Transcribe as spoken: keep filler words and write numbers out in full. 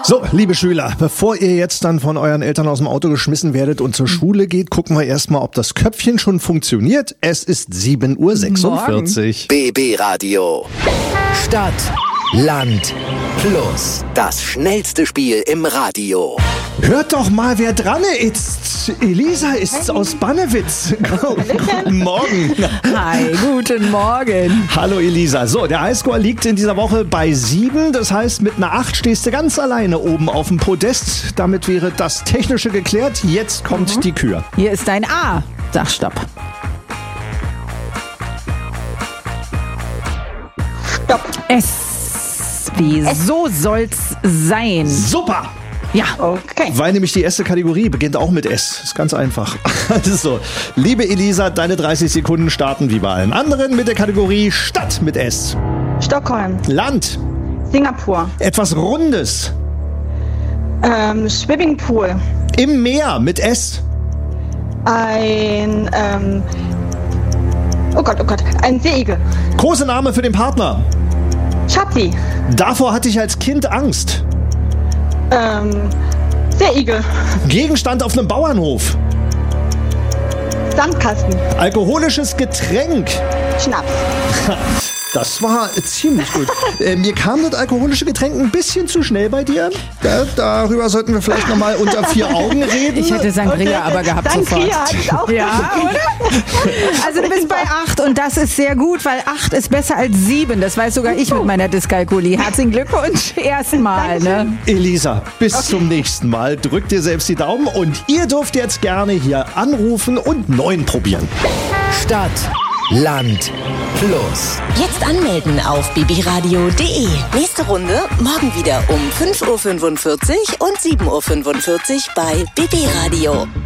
So, liebe Schüler, bevor ihr jetzt dann von euren Eltern aus dem Auto geschmissen werdet und zur Schule geht, gucken wir erstmal, ob das Köpfchen schon funktioniert. Es ist sieben Uhr sechsundvierzig. B B Radio. Stadt, Land, Plus. Das schnellste Spiel im Radio. Hört doch mal, wer dran ist. Elisa ist aus Bannewitz. Guten Morgen. Hi, guten Morgen. Hallo Elisa. So, der Highscore liegt in dieser Woche bei sieben. Das heißt, mit einer acht stehst du ganz alleine oben auf dem Podest. Damit wäre das Technische geklärt. Jetzt kommt mhm. die Kür. Hier ist dein A. Sag Stopp. Stopp. S. Wie so soll's sein. Super. Ja. Okay. Weil nämlich die erste Kategorie beginnt auch mit S. Ist ganz einfach. Also, liebe Elisa, deine dreißig Sekunden starten wie bei allen anderen mit der Kategorie Stadt mit S. Stockholm. Land. Singapur. Etwas Rundes. Ähm, Swimmingpool. Im Meer mit S. Ein, ähm, oh Gott, oh Gott, ein Seeigel. Kosename für den Partner. Schatzi. Davor hatte ich als Kind Angst. Ähm, Seeigel. Gegenstand auf einem Bauernhof. Sandkasten. Alkoholisches Getränk. Schnaps. Das war ziemlich gut. äh, mir kam das alkoholische Getränk ein bisschen zu schnell bei dir. Da, darüber sollten wir vielleicht nochmal unter vier Augen reden. Ich hätte Sangria aber gehabt Sangria sofort. hatte ich auch. Ja, oder? Also du bist bei acht und das ist sehr gut, weil acht ist besser als sieben. Das weiß sogar ich mit meiner Dyskalkulie. Herzlichen Glückwunsch erstmal. Ne? Elisa, bis okay. zum nächsten Mal. Drückt dir selbst die Daumen und ihr dürft jetzt gerne hier anrufen und neun probieren. Stadt, Land, Plus. Jetzt anmelden auf b b radio punkt d e. Nächste Runde morgen wieder um fünf Uhr fünfundvierzig und sieben Uhr fünfundvierzig bei B B Radio.